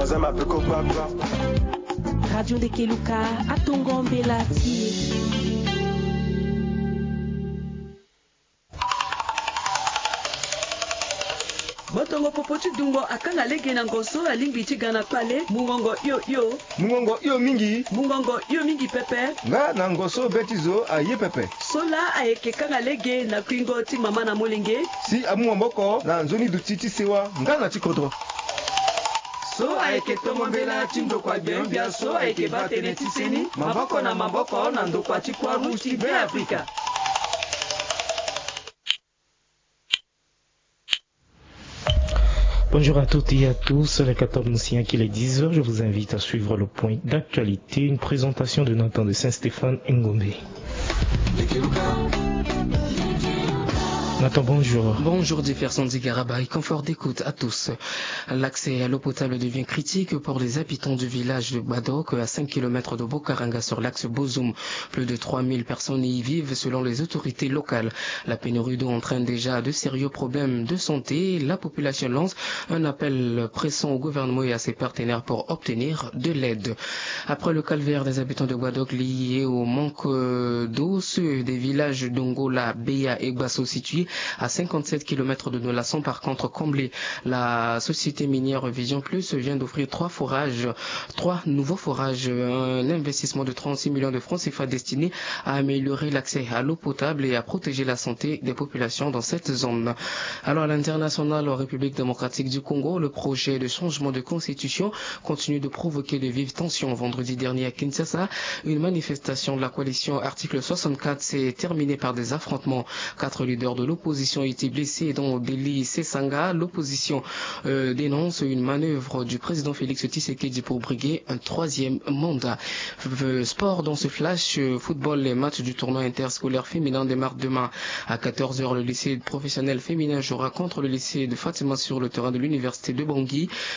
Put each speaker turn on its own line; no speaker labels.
Radio de Keluka, Atongombe Lati.
Botongo popoti dungo akanga lege na ngoso alimbi tigana pale mungongo yo mingi pepe
nga na ngoso betizo aye pepe
sola ayeke kanga lege na kwingo ti mama na molenge
si amu mboko na nzoni dutiti sewa nga na tikodro
so ayeke tomombela ti ndokua biembia so ayeke batene ti seni maboko na ndokua ti kuaru ti be afrika.
Bonjour à toutes et à tous, les 14 anciens qu'il est 10h, je vous invite à suivre le point d'actualité, une présentation de Nathan de Saint-Stéphane Ngombe. Nathan, bonjour.
Bonjour Jefferson Zigaraba et confort d'écoute à tous. L'accès à l'eau potable devient critique pour les habitants du village de Badok, à 5 km de Bokaranga sur l'axe Bozoum. Plus de 3000 personnes y vivent selon les autorités locales. La pénurie d'eau entraîne déjà de sérieux problèmes de santé. La population lance un appel pressant au gouvernement et à ses partenaires pour obtenir de l'aide. Après le calvaire des habitants de Badok lié au manque d'eau, ceux des villages d'Ongola, Beya et Basso situés à 57 km de Nola sont par contre comblés. La société minière Vision Plus vient d'offrir 3 nouveaux forages, un investissement de 36 millions de francs CFA destiné à améliorer l'accès à l'eau potable et à protéger la santé des populations dans cette zone. Alors à l'international, en République démocratique du Congo, le projet de changement de constitution continue de provoquer de vives tensions. Vendredi dernier à Kinshasa, une manifestation de la coalition article 64 s'est terminée par des affrontements. 4 leaders de l'opposition ont été blessés, dont Deli Sesanga. L'opposition dénonce une manœuvre du président Félix Tshisekedi pour briguer un 3e mandat. Sport dans ce flash football, les matchs du tournoi interscolaire féminin démarrent demain à 14h. Le lycée professionnel féminin jouera contre le lycée de Fatima sur le terrain de l'université de Bangui.